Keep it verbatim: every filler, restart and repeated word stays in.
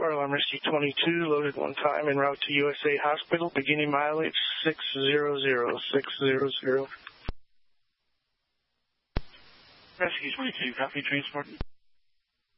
four, alarm rescue twenty-two, loaded one time, en route to U S A Hospital, beginning mileage six zero zero, six zero zero. Rescue twenty-two, copy transport.